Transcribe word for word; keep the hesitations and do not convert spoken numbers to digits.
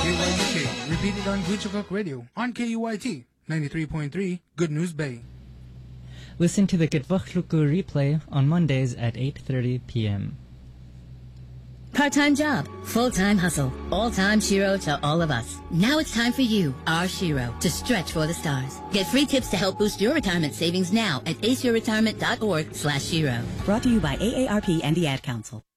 K Y U K, repeated on Glitchcock Radio, on K U I T, ninety-three point three, Good News Bay. Listen to the Kitvuxluku replay on Mondays at eight thirty p.m. Part-time job, full-time hustle, all-time Shiro to all of us. Now it's time for you, our Shiro, to stretch for the stars. Get free tips to help boost your retirement savings now at aceyourretirement dot org slash Shiro. Brought to you by A A R P and the Ad Council.